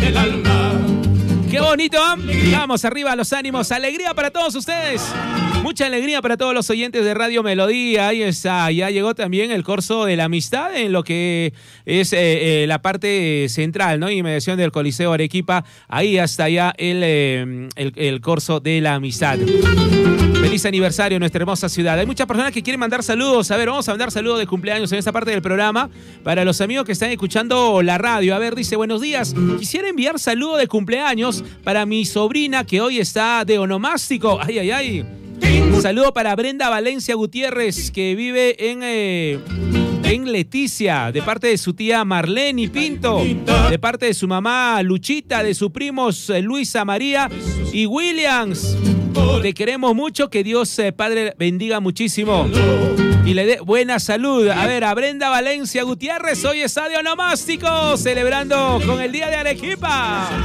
del alma. ¡Qué bonito! Vamos arriba, los ánimos. Alegría para todos ustedes. Mucha alegría para todos los oyentes de Radio Melodía. Ahí está, ya llegó también el Corso de la Amistad en lo que es la parte central, ¿no? Inmediación del Coliseo Arequipa. Ahí hasta allá el Corso de la Amistad. Feliz aniversario en nuestra hermosa ciudad. Hay muchas personas que quieren mandar saludos. A ver, vamos a mandar saludos de cumpleaños en esta parte del programa para los amigos que están escuchando la radio. A ver, dice, buenos días. Quisiera enviar saludo de cumpleaños para mi sobrina que hoy está de onomástico. Ay, ay, ay. Un saludo para Brenda Valencia Gutiérrez, que vive en Leticia, de parte de su tía Marlene Pinto, de parte de su mamá Luchita, de sus primos Luisa, María y Williams. Te queremos mucho, que Dios Padre bendiga muchísimo y le dé buena salud. A ver, a Brenda Valencia Gutiérrez, hoy está de onomástico, celebrando con el Día de Arequipa.